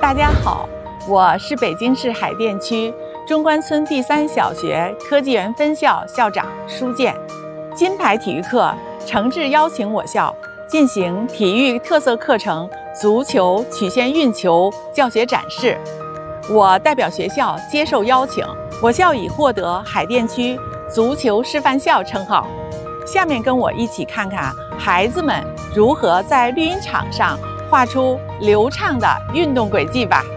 大家好，我是北京市海淀区中关村第3小学科技园分校校长舒建。金牌体育课诚挚邀请我校进行体育特色课程足球曲线运球教学展示。我代表学校接受邀请，我校已获得海淀区足球示范校称号。下面跟我一起看看孩子们如何在绿茵场上画出流畅的运动轨迹吧。